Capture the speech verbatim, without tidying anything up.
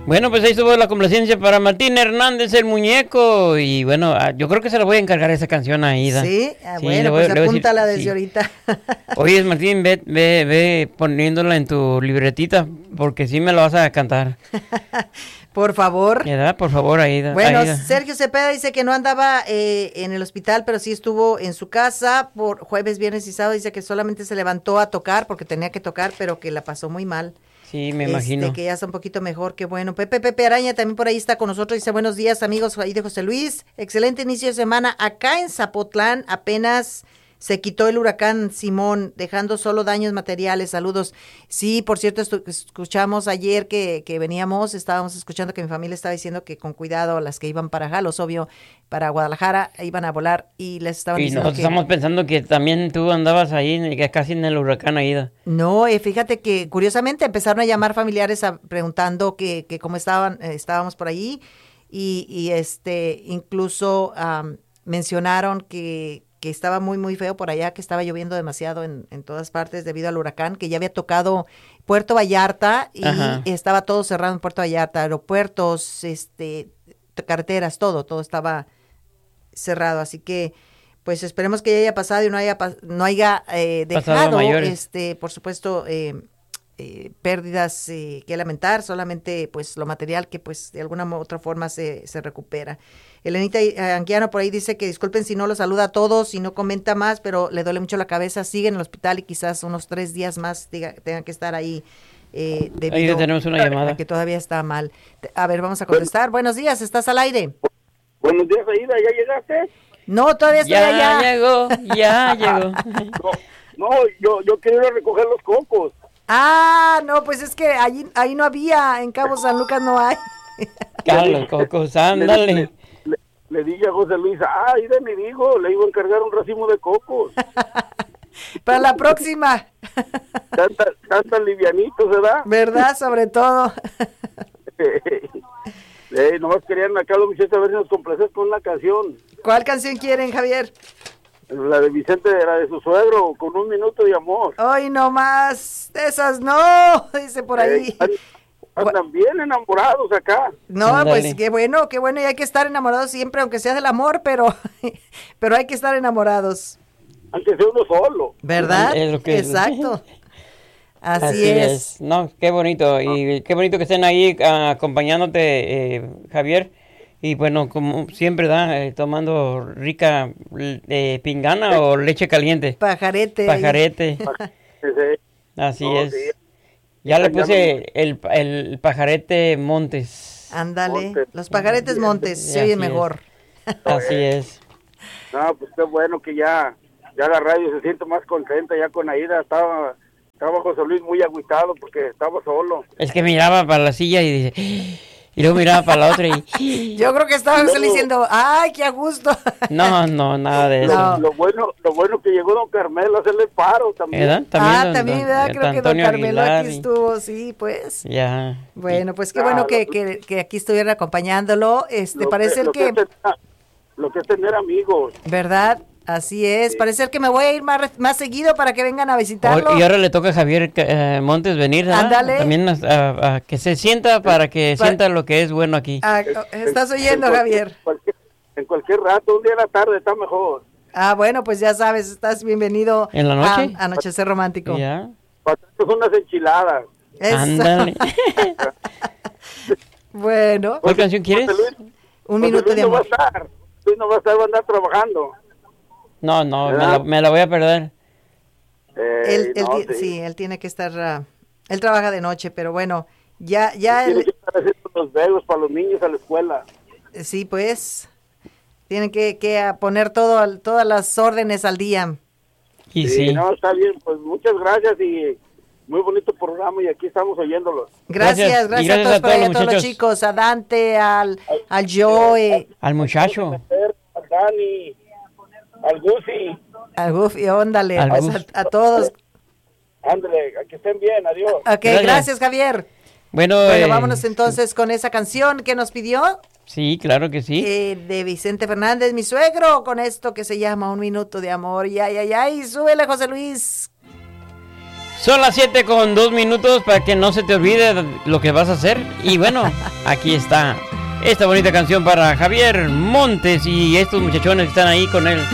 Bueno, pues ahí estuvo la complacencia para Martín Hernández, el muñeco. Y bueno, yo creo que se la voy a encargar esa canción a Aida. Sí, ah, sí bueno, voy, pues apúntala decir, desde sí. ahorita. Oye, Martín, ve, ve, ve poniéndola en tu libretita, porque sí me la vas a cantar. Por favor. ¿Verdad? Por favor, Aida. Bueno, Aida. Sergio Cepeda dice que no andaba eh, en el hospital, pero sí estuvo en su casa por jueves, viernes y sábado. Dice que solamente se levantó a tocar porque tenía que tocar, pero que la pasó muy mal. Sí, me este, imagino. Que ya está un poquito mejor, qué bueno. Pepe Pepe Araña también por ahí está con nosotros. Dice, buenos días, amigos ahí de José Luis. Excelente inicio de semana. Acá en Zapotlán apenas se quitó el huracán Simón, dejando solo daños materiales. Saludos. Sí, por cierto, estu- escuchamos ayer que, que veníamos, estábamos escuchando que mi familia estaba diciendo que con cuidado las que iban para Jalos, obvio, para Guadalajara, iban a volar y les estaban y diciendo nosotros que... estamos pensando que también tú andabas ahí, casi en el huracán Aida. No, eh, fíjate que curiosamente empezaron a llamar familiares a, preguntando que, que cómo estaban, eh, estábamos por allí y, y este incluso um, mencionaron que que estaba muy, muy feo por allá, que estaba lloviendo demasiado en, en todas partes debido al huracán, que ya había tocado Puerto Vallarta y Ajá. estaba todo cerrado en Puerto Vallarta, aeropuertos, este, carreteras, todo, todo estaba cerrado, así que pues esperemos que ya haya pasado y no haya, no haya eh, dejado, este, por supuesto, eh, eh, pérdidas eh, que lamentar, solamente pues lo material que pues de alguna u otra forma se, se recupera. Elenita Anguiano por ahí dice que disculpen si no los saluda a todos y no comenta más, pero le duele mucho la cabeza, sigue en el hospital y quizás unos tres días más diga, tengan que estar ahí eh, debido ahí tenemos una llamada. a que todavía está mal. A ver, vamos a contestar. Buenos días, ¿estás al aire? Buenos días, Aida, ¿ya llegaste? No, todavía estoy ya allá. Ya llegó, ya llegó. No, no yo, yo quiero ir a recoger los cocos. Ah, no, pues es que allí, ahí no había, en Cabo San Lucas no hay. Carlos, cocos, ándale. Le, le, le dije a José Luis, ah, ahí de mi hijo, le iba a encargar un racimo de cocos. Para la próxima. Tanta, tanta livianitos, ¿verdad? ¿Verdad? Sobre todo. eh, nomás querían acá los muchachos a ver si nos complaces con una canción. ¿Cuál canción quieren, Javier? La de Vicente, la de su suegro, con un minuto de amor. Hoy no más, esas no, dice por ahí. Eh, andan bien enamorados acá. No, Andale. Pues qué bueno, qué bueno, y hay que estar enamorados siempre, aunque sea del amor, pero, pero hay que estar enamorados. Aunque sea uno solo. ¿Verdad? Es lo que Exacto. Es. Así, Así es. es. No, qué bonito, y qué bonito que estén ahí uh, acompañándote, eh, Javier. Y bueno, como siempre, da eh, tomando rica eh, pingana o leche caliente. Pajarete. Pajarete. Así no, es. Sí. Ya le puse el, el pajarete Montes. Ándale, Montes. Los pajaretes Montes, se oye mejor. Así es. No, pues qué bueno que ya, ya la radio se siente más contenta ya con Aida. Estaba, estaba José Luis muy agüitado porque estaba solo. Es que miraba para la silla y dice... Y luego miraba para la otra y... Yo creo que estaba José Luis diciendo, ¡ay, qué a gusto! No, no, nada de eso. No. Lo, lo bueno lo bueno que llegó don Carmelo a hacerle paro también. ¿Verdad? ¿También ah, don, también, don, ¿verdad? Don, creo que don Carmelo Aguilar aquí y... estuvo, sí, pues. Ya. Bueno, pues qué bueno que, que, que aquí estuvieran acompañándolo. Este, lo parece que, que... Lo que, es tener, lo que es tener amigos. ¿Verdad? Así es, sí. Parece que me voy a ir más, más seguido para que vengan a visitarlo. Oh, y ahora le toca a Javier eh, Montes venir, ¿no? Ándale. También a, a, a que se sienta para que para... sienta lo que es bueno aquí. Ah, ¿estás oyendo, en Javier? Cualquier, en cualquier rato, un día a la tarde está mejor. Ah, bueno, pues ya sabes, estás bienvenido. ¿En la noche? A, a Anochecer Romántico. Ya. Para unas enchiladas. Eso. Ándale. Bueno. ¿Cuál canción quieres? Luis, un minuto Luis de amor. No va a estar, Luis no va a estar, va a andar trabajando. No, no, me la, me la voy a perder. Eh, él, él no, sí. sí, él tiene que estar, uh, él trabaja de noche, pero bueno, ya, ya. Tiene él, que estar haciendo los vegos para los niños a la escuela. Sí, pues, tienen que, que poner todo, todas las órdenes al día. Y sí, sí. No, está bien, pues muchas gracias y muy bonito programa y aquí estamos oyéndolos. Gracias, gracias, gracias a todos, a todos, a todos los chicos, a Dante, al, al Joe. Al muchacho. A Dani. Al Gusi. Al Gufi, óndale, a, a todos. Ándale, que estén bien, adiós. Ok, gracias, gracias Javier. Bueno, bueno eh, vámonos entonces con esa canción que nos pidió. Sí, claro que sí. Eh, de Vicente Fernández, mi suegro, con esto que se llama Un Minuto de Amor. Y ay, ay, ay, súbele, José Luis. Son las siete con dos minutos para que no se te olvide lo que vas a hacer. Y bueno, aquí está esta bonita canción para Javier Montes y estos muchachones que están ahí con él.